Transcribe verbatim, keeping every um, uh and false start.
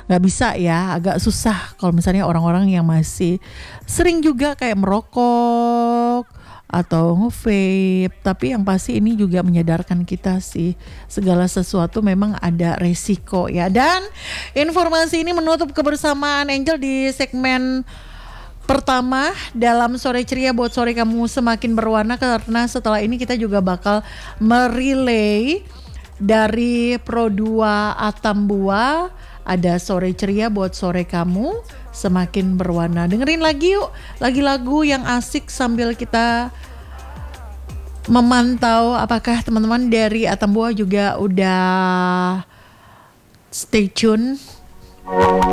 nggak bisa ya, agak susah kalau misalnya orang-orang yang masih sering juga kayak merokok atau nge-vape. Tapi yang pasti ini juga menyadarkan kita sih, segala sesuatu memang ada resiko ya. Dan informasi ini menutup kebersamaan Angel di segmen pertama dalam Sore Ceria buat sore kamu semakin berwarna, karena setelah ini kita juga bakal merelay dari Pro dua Atambua, ada Sore Ceria buat sore kamu semakin berwarna. Dengerin lagi yuk, lagi lagu yang asik sambil kita memantau apakah teman-teman dari Atambua juga udah stay tune.